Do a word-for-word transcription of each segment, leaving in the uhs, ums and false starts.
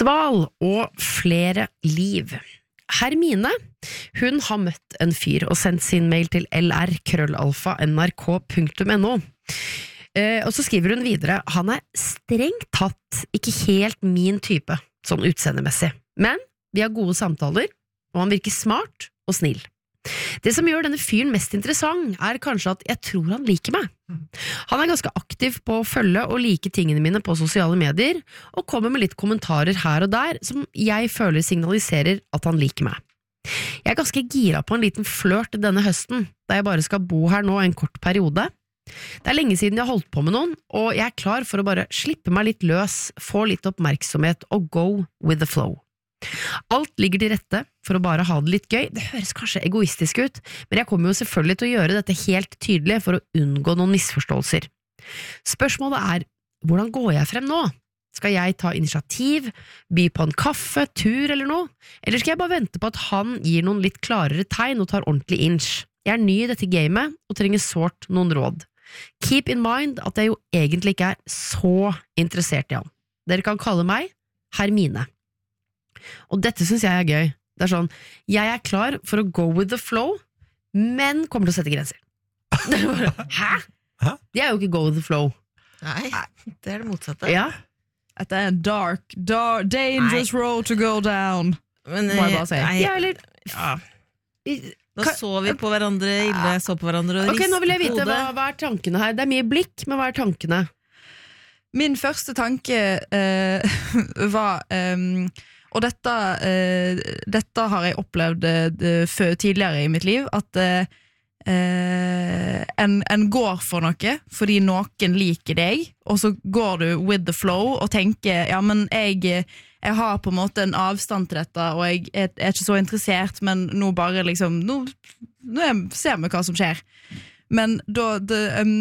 Sval og flere liv. Hermine, hun har møtt en fyr og sendt sin mail til lr krøllalfa nrk punktum no. Eh, og så skriver hun videre, han er strengt tatt ikke helt min type, sånn utseendemessig. Men vi har gode samtaler, og han virker smart og snill. Det som gjør denne fyren mest interessant er kanskje at jeg tror han liker meg. Han er ganske aktiv på å følge og like tingene mine på sosiale medier, og kommer med litt kommentarer her og der som jeg føler signaliserer at han liker meg. Jeg er ganske gira på en liten flørt denne høsten, da jeg bare skal bo her nå en kort periode. Det er lenge siden jeg har holdt på med noen, og jeg er klar for å bare slippe meg litt løs, få litt oppmerksomhet og go with the flow. Alt ligger til rette for å bare ha det litt gøy. Det høres kanskje egoistisk ut, men jeg kommer jo selvfølgelig til å gjøre dette helt tydelig for å unngå noen misforståelser. Spørsmålet er, hvordan går jeg frem nå? Skal jeg ta initiativ, by på en kaffe, tur eller noe? Eller skal jeg bare vente på at han gir noen litt klarere tegn og tar ordentlig inch? Jeg er ny i dette gamet og trenger sårt noen råd. Keep in mind at jeg jo egentlig ikke er så interessert i han. Dere kan kalle meg Hermine. Og dette synes jeg er gøy. Det er sånn, jeg er klar for å go with the flow, men kommer til å sette grenser. Hæ? Hæ? Det er jo ikke go with the flow. Nei, det er det motsatte. Ja. At det er en dark, dark dangerous Nei. road to go down. Men, må jeg bare si. Nei, ja, eller... Ja. Nå kan, så vi på hverandre ille, så på hverandre og Ok, nå vil jeg vite, hva, hva er tankene her? Det er mye blikk, men hva er tankene? Min første tanke uh, var... Um, Og dette, uh, dette har jeg opplevd uh, før, tidligere i mitt liv, at uh, en, en går for noe fordi noen liker deg, og så går du with the flow og tenker, ja, men jeg, jeg har på en måte en avstand til dette, og jeg er, er ikke så interessert, men nå bare liksom, nå, nå ser vi hva som skjer. Men da... Det, um,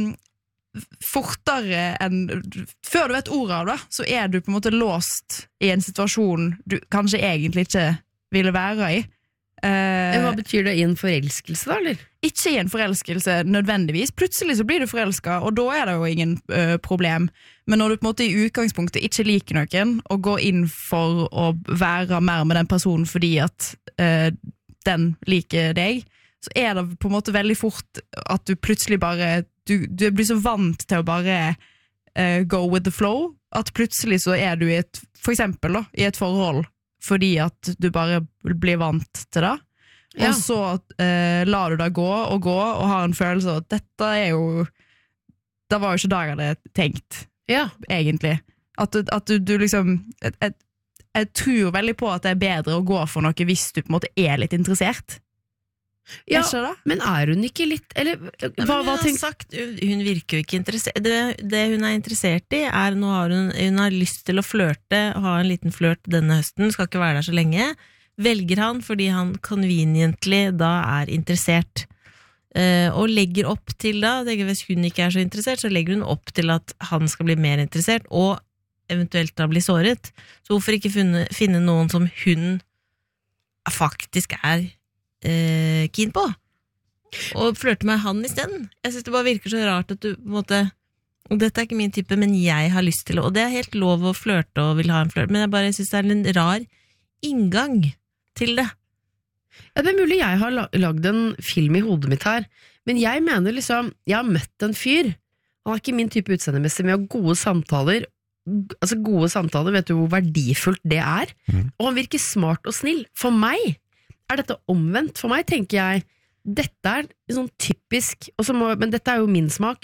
fortere enn før du vet ordet av det, så er du på en måte låst i en situasjon du kanskje egentlig ikke ville være i. Eh, Hva betyr det i en forelskelse da, eller? Ikke i en forelskelse nødvendigvis. Plutselig så blir du forelsket, og da er det jo ingen uh, problem. Men når du på en måte i utgangspunktet ikke liker noen, og går inn for å være mer med den personen fordi at uh, den liker deg, så er det på en måte veldig fort at du plutselig bare Du, du blir så vant til å bare uh, go with the flow, at plutselig så er du i et, for eksempel da, i et forhold, fordi at du bare blir vant til det, ja. Og så uh, lar du det gå og gå, og har en følelse av at dette er jo, det var jo ikke det jeg hadde tenkt, ja. Egentlig. At, at du, du liksom, et, et, jeg tror veldig på at det er bedre å gå for noe hvis du på en måte er litt interessert. Ja, men er hun ikke litt eller, hva, hva tenk... sagt, hun virker jo ikke interessert det, det hun er interessert i er, nå har hun, hun har lyst til å flørte ha en liten flørt denne høsten, skal ikke være der så lenge, velger han fordi han conveniently da er interessert uh, og legger opp til da, hvis hun ikke er så interessert så legger hun opp til at han skal bli mer interessert og eventuelt da bli såret, så hvorfor ikke finne, finne noen som hun faktisk er Eh, keen på og flørte med han i stedet. Jeg synes det bare virker så rart at du på en måte, og dette er ikke min type, men jeg har lyst til, og det er helt lov å flørte og vil ha en flørt, men jeg bare synes det er en rar inngang til det. Ja, det er mulig jeg har lagd en film i hodet mitt her, men jeg mener liksom, jeg har møtt en fyr, han er ikke min type utseendemessig, men jeg har gode samtaler, altså gode samtaler, vet du hvor verdifullt det er, mm. og han virker smart og snill. For meg er dette omvendt. For meg tenker jeg, dette er sånn typisk, må, men dette er jo min smak,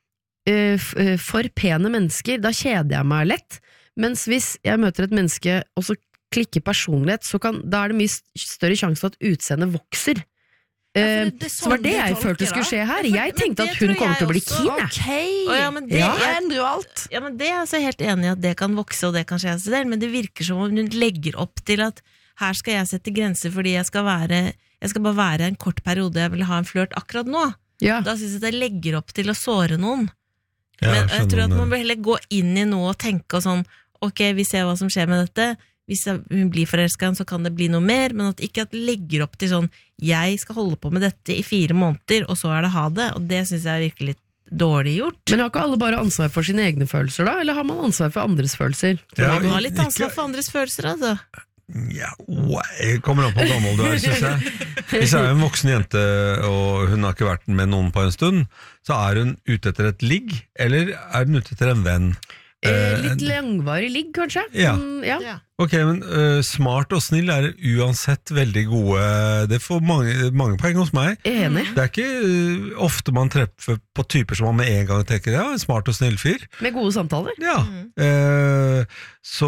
uh, for pene mennesker, da kjeder jeg meg lett, mens hvis jeg møter et menneske, og så klikker personlighet, så kan, da er det mye større sjanse for at utseendet vokser. Uh, ja, det så var det jeg følte skulle skje her. Jeg tenkte at hun kom til å bli keen. Okay. Oh, ja, men det ja. er, endrer jo alt. Ja, men det er jeg helt enig i at det kan vokse, og det kan skje seg selv, men det virker som om hun legger opp til at her skal jeg sette grenser fordi jeg skal være jeg skal bare være en kort periode jeg vil ha en flørt akkurat nå. Ja. Da synes jeg at jeg legger opp til å såre noen. Ja, men jeg tror at man bør heller gå inn i noe og tenke og sånn, ok, vi ser hva som skjer med dette, hvis hun blir forelsket så kan det bli noe mer, men at ikke at legger opp til sånn, jeg skal holde på med dette i fire måneder og så er det ha det, og det synes jeg virker litt dårlig gjort. Men har ikke alle bare ansvar for sine egne følelser da, eller har man ansvar for andres følelser? Ja, Du har litt ikke- ansvar for andres følelser, altså. Ja, jeg kommer an på hvor gammel du er, synes jeg. Hvis jeg er en voksen jente, og hun har ikke vært med noen på en stund, så er hun ute etter et ligg, eller er hun ute etter en venn? Eh, litt langvarig ligg, kanskje? Ja. Mm, ja. Ja. Ok, men uh, smart og snill er uansett veldig gode. Det får mange, mange poeng hos meg. Enig. Det er ikke uh, ofte man treffer på typer som man med en gang tenker, ja, en smart og snill fyr. Med gode samtaler. Ja, eh, så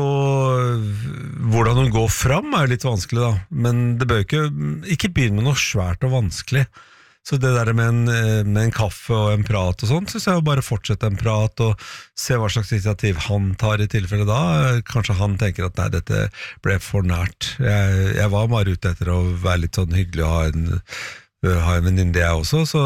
hvordan hun går fram er litt vanskelig da, men det bør ikke, ikke begynne med noe svært og vanskelig. Så det der med en, eh, med en kaffe og en prat og sånt, så synes jeg bare fortsette en prat og se hva slags initiativ han tar i tilfelle da. Kanskje han tenker at nei, dette ble for nært. Jeg, jeg var bare ute etter å være litt sånn hyggelig og ha en, ha en venninne jeg også, så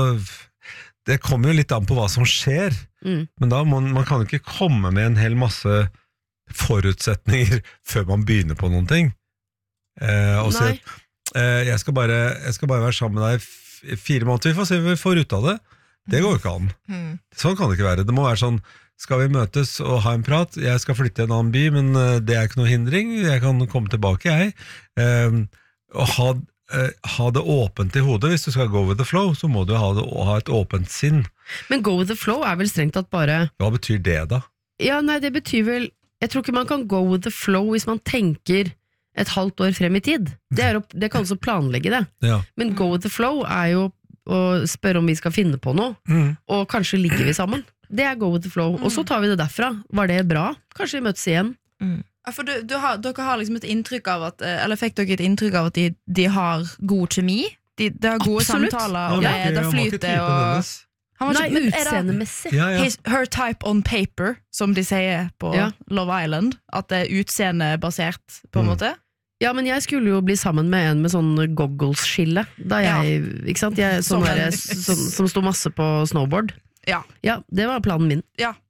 det kommer jo litt an på hva som skjer. Mm. Men da må, man kan jo ikke komme med en hel masse forutsetninger før man begynner på noen ting. Eh, og så, Nei. eh, jeg, skal bare, jeg skal bare være sammen med deg f- fire måneder, vi får se hva vi får ut av det. Det går jo ikke an. Mm. Sånn kan det ikke være. Det må være sånn, skal vi møtes og ha en prat? Jeg skal flytte til en annen by, men eh, det er ikke noe hindring. Jeg kan komme tilbake, jeg. Eh, og ha, eh, ha det åpent i hodet. Hvis du skal go with the flow, så må du ha, det, ha et åpent sinn. Men go with the flow er vel strengt tatt bare Hva betyr det da? Ja, nei, det betyr vel Jeg tror ikke man kan go with the flow hvis man tenker et halvt år frem i tid. Det, er å, det kan også planlegge det. Ja. Men go with the flow er jo å spørre om vi skal finne på noe, Mm. og kanskje ligger vi sammen. Det er go with the flow, og så tar vi det derfra. Var det bra? Kanskje vi møtes igjen? Ja, for du, du har, dere har liksom et inntrykk av at eh, Eller fikk dere et inntrykk av at de, de har god kjemi? De, de har gode Absolutt. samtaler, og Ja, det, det flyter og Han var Nei, ikke- men er det- utseendemessig. Ja, ja. His, her type on paper, som de sier på Ja. Love Island. At det er utseendebasert, på en Mm. måte. Ja, men jeg skulle jo bli sammen med en med sånn goggles-skille. Da jeg, ikke sant? Jeg, sånn Som en- der, som, som sto masse på snowboard. Ja. Ja, det var planen min.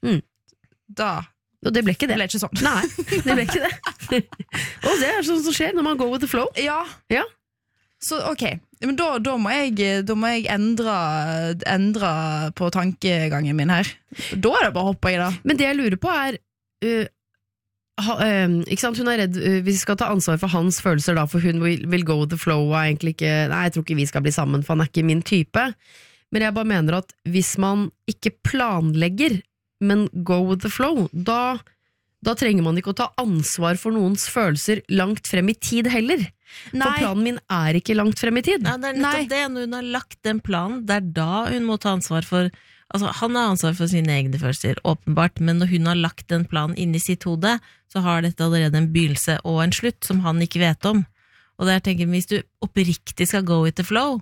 Da Og det ble ikke det det. ble ikke sånn. Nei, det ble ikke det. Og det er sånn som skjer når man går with the flow. Ja. Ja. Så ok, men da, da, må jeg, da må jeg endre, endre på tankegangen min her. Da er det bare å hoppe i det. Men det jeg lurer på er uh, ha, uh, ikke sant? Hun er redd uh, vi skal ta ansvar for hans følelser da, for hun vil, vil go with the flow og er egentlig ikke, nei, jeg tror ikke vi skal bli sammen, for han er ikke min type. Men jeg bare mener at hvis man ikke planlegger, men go with the flow, da, da trenger man ikke å ta ansvar for noens følelser langt frem i tid heller. For planen min er ikke langt frem i tid. Ja, det er nettopp Nei. det, når hun har lagt den planen, det er da hun må ta ansvar for Altså, han har ansvar for sine egne følelser, åpenbart, men når hun har lagt den planen inn i sitt hode, så har dette allerede en begynnelse og en slutt, som han ikke vet om. Og der tenker jeg, hvis du oppriktig skal go with the flow,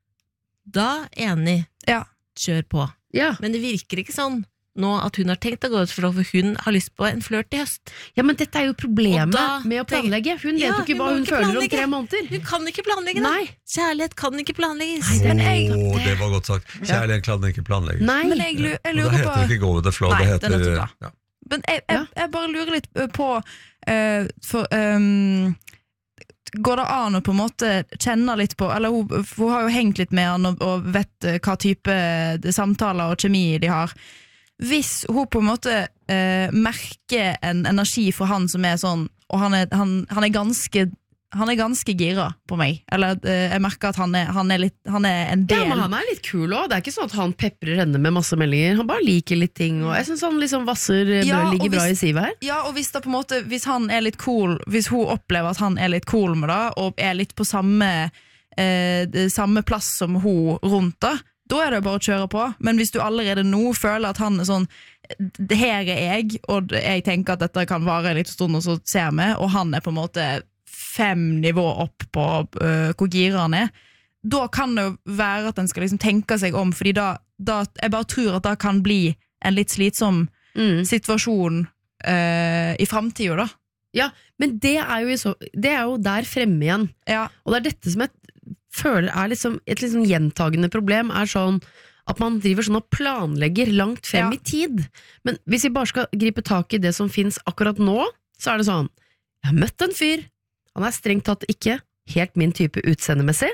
da enig, Ja. kjør på. Ja. Men det virker ikke sånn nå at hun har tenkt å gå ut for for hun har lyst på en flørt i høst. ja, men dette er jo problemet Og da med å tenker- planlegge. Hun vet Ja, jo ikke hun hva må hun ikke føler om planlegge. tre måneder. Hun kan ikke planlegge det. Nei. Kjærlighet kan ikke planlegges. Men jeg- Åh, det var godt sagt. Kjærlighet kan ikke planlegges. Nei. Men jeg, lu- jeg Og da lurer heter på det ikke go with the flow, Nei, det det er heter nettopp det. ja. Men jeg, jeg, Ja. jeg bare lurer litt på eh, For ehm, går det an å på en måte kjenne litt på Eller hun, hun har jo hengt litt med han og, og vet eh, hva type eh, samtaler og kjemi de har. Hvis hun på en måte eh, merker en energi fra han som er sånn, og han er, han, han er ganske Han er ganske gira på meg. Eller eh, jeg merker at han er, han er, litt, han er en del Ja, men han er litt kul også. Det er ikke sånn at han peprer henne med masse meldinger. Han bare liker litt ting, og jeg synes han liksom vasser eh, Ja, bra, ligger og bra i hvis- sivet her. Ja, og hvis, det på en måte, hvis han er litt cool, hvis hun opplever at han er litt cool med det, og er litt på samme, eh, det samme plass som hun rundt det, da er det bare å kjøre på. Men hvis du allerede nå føler at han er sånn, "Det her er jeg, og jeg tenker at dette kan vare en liten stund, og så ser vi, og han er på en måte fem nivå opp på øh, hvor gira han er, da kan det jo være at en skal liksom tenke seg om, fordi da, da jeg bare tror at det kan bli en litt slitsom Mm. situasjon øh, i fremtiden da. Ja, men det er, jo i så, det er jo der fremme igjen. Ja, Og det er dette som jeg føler er liksom et liksom gjentagende problem, er sånn at man driver sånn og planlegger langt frem Ja. i tid. Men hvis vi bare skal gripe tak i det som finnes akkurat nå, så er det sånn, jeg har møtt en fyr, han er strengt tatt ikke helt min type utseendemessig,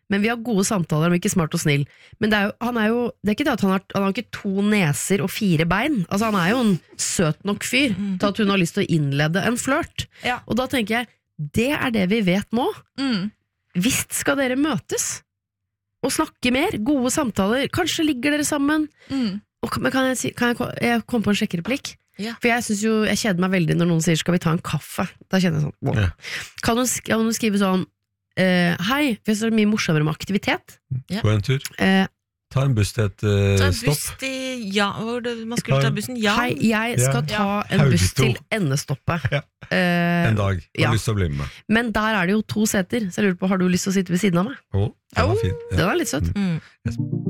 men vi har gode samtaler om ikke smart og snill. Men det er jo, han er jo, det er ikke det at han har, han har ikke to neser og fire bein. Altså han er jo en søt nok fyr til at hun har lyst til å innlede en flørt. Ja. Og da tenker jeg, det er det vi vet nå. Mm. Visst skal dere møtes og snakke mer, gode samtaler. Kanskje ligger dere sammen. Mm. Og, men kan jeg, si, kan jeg, jeg komme på en sjekkereplikk? Ja. For jeg synes jo, jeg kjeder meg veldig når noen sier skal vi ta en kaffe. Da kjenner jeg sånn, wow. Ja. Kan hun, sk- kan hun skrive sånn eh, hei, for det er så mye morsommere med aktivitet. Gå en tur. Eh, Ta en buss til et uh, Ta en stopp. buss til ja, hvor det, man skulle ta bussen. Ja. hei, jeg skal Ja. ta en buss Haugto. til endestoppet. Ja. Eh, En dag. Har ja. lyst til å bli med meg. men der er det jo to seter, så jeg lurer på, har du lyst til å sitte ved siden av meg? Å, det var Au. fint. Ja. Den er litt søt. Mm.